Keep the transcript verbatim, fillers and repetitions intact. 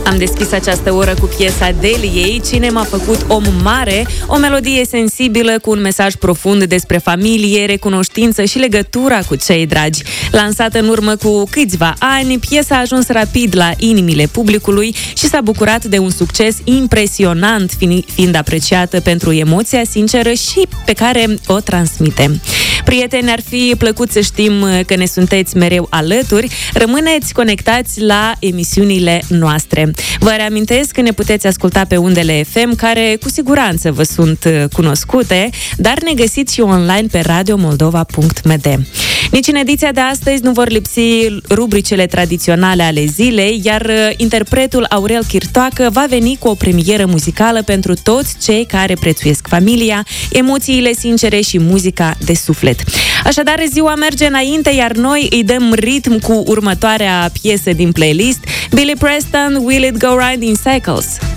Am deschis această oră cu piesa Deliei, Cine m-a făcut om mare, o melodie sensibilă cu un mesaj profund despre familie, recunoștință și legătura cu cei dragi. Lansată în urmă cu câțiva ani, piesa a ajuns rapid la inimile publicului și s-a bucurat de un succes impresionant, fiind apreciată pentru emoția sinceră și pe care o transmite. Prieteni, ar fi plăcut să știm că ne sunteți mereu alături. Rămâneți conectați la emisiunile noastre. Vă reamintesc că ne puteți asculta pe undele F M, care cu siguranță vă sunt cunoscute, dar ne găsiți și online pe radio moldova punct m d. Nici în ediția de astăzi nu vor lipsi rubricele tradiționale ale zilei, iar interpretul Aurel Chirtoacă va veni cu o premieră muzicală pentru toți cei care prețuiesc familia, emoțiile sincere și muzica de suflet. Așadar, ziua merge înainte, iar noi îi dăm ritm cu următoarea piesă din playlist, Billy Preston, Will It Go Round in Circles.